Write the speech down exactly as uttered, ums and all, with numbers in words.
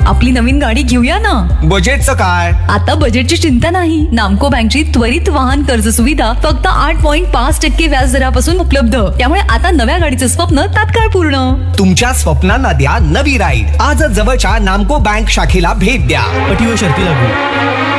आपली नवीन गाडी घेऊया ना. बजेटचं काय? आता बजेटची चिंता नाही. नामको बँकची त्वरित वाहन कर्ज सुविधा फक्त आठ पॉईंट पाच टक्के व्याज दरापासून उपलब्ध. त्यामुळे आता नव्या गाडीचं स्वप्न तात्काळ पूर्ण. तुमच्या स्वप्नांना द्या नवी राईड. आजच जवळच्या नामको बँक शाखेला भेट द्या. अटी व शर्ती लागू.